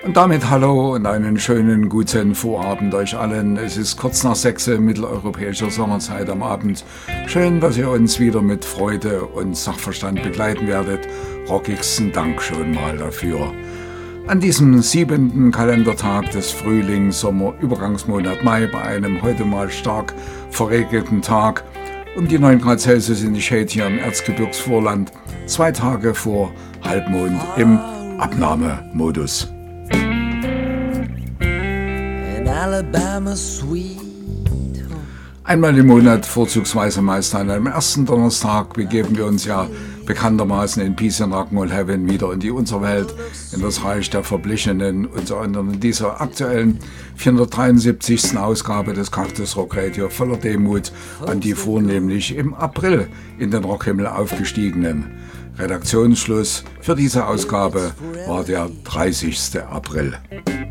Und damit hallo und einen schönen guten Vorabend euch allen. Es ist kurz nach 6 mitteleuropäischer Sommerzeit am Abend. Schön, dass ihr uns wieder mit Freude und Sachverstand begleiten werdet. Rockigsten Dank schon mal dafür. An diesem 7. Kalendertag des Frühlings-Sommer-Übergangsmonat Mai bei einem heute mal stark verregneten Tag um die 9 Grad Celsius in die Shade hier im Erzgebirgsvorland, 2 Tage vor Halbmond im Abnahmemodus. Einmal im Monat, vorzugsweise meist an einem ersten Donnerstag, begeben wir uns ja bekanntermaßen in Peace and Rock'n'Roll Heaven wieder in die Unterwelt, in das Reich der Verblichenen, unter anderem in dieser aktuellen 473. Ausgabe des Cactus Rock Radio voller Demut an die vornehmlich im April in den Rockhimmel aufgestiegenen. Redaktionsschluss für diese Ausgabe war der 30. April.